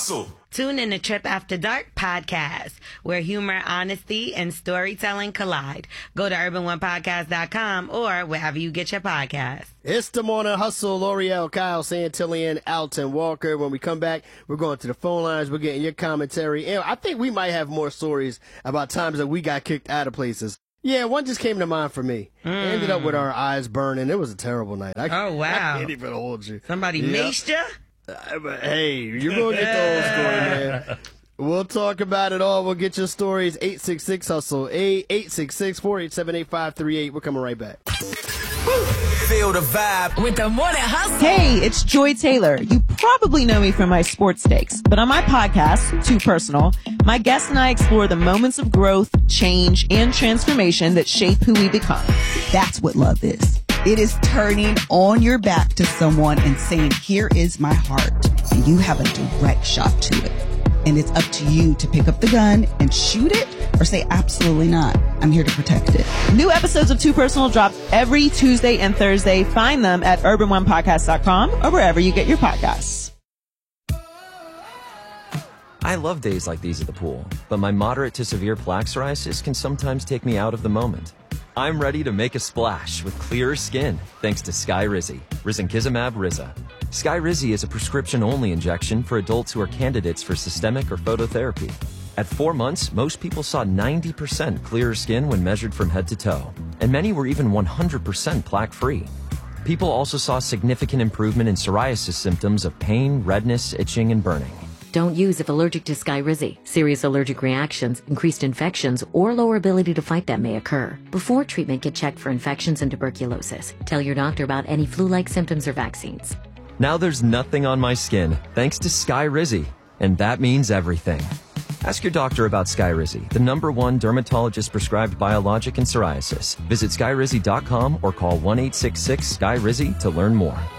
Hustle. Tune in to Trip After Dark podcast, where humor, honesty, and storytelling collide. Go to urban1podcast.com or wherever you get your podcasts. It's the Morning Hustle. L'Oreal, Kyle, Santillian, Alton Walker. When we come back, we're going to the phone lines. We're getting your commentary. And I think we might have more stories about times that we got kicked out of places. Yeah, one just came to mind for me. Ended up with our eyes burning. It was a terrible night. Oh, wow. I can't even hold you. Somebody maced you? But hey, you're going to get the whole story, man. We'll talk about it all. We'll get your stories. 866-HUSTLE. 866-487-8538. We're coming right back. Feel the vibe with the Morning Hustle. Hey, it's Joy Taylor. You probably know me from my sports takes, but on my podcast, Too Personal, my guests and I explore the moments of growth, change, and transformation that shape who we become. That's what love is. It is turning on your back to someone and saying, here is my heart. And you have a direct shot to it. And it's up to you to pick up the gun and shoot it or say, absolutely not. I'm here to protect it. New episodes of Too Personal drop every Tuesday and Thursday. Find them at urban1podcast.com or wherever you get your podcasts. I love days like these at the pool, but my moderate to severe plaque psoriasis can sometimes take me out of the moment. I'm ready to make a splash with clearer skin thanks to Skyrizi, risankizumab Riza. Skyrizi is a prescription-only injection for adults who are candidates for systemic or phototherapy. At 4 months, most people saw 90% clearer skin when measured from head to toe, and many were even 100% plaque-free. People also saw significant improvement in psoriasis symptoms of pain, redness, itching, and burning. Don't use if allergic to Skyrizi. Serious allergic reactions, increased infections, or lower ability to fight them may occur. Before treatment, get checked for infections and tuberculosis. Tell your doctor about any flu-like symptoms or vaccines. Now there's nothing on my skin thanks to Skyrizi, and that means everything. Ask your doctor about Skyrizi, the #1 dermatologist-prescribed biologic in psoriasis. Visit skyrizi.com or call 1-866-SKYRIZI to learn more.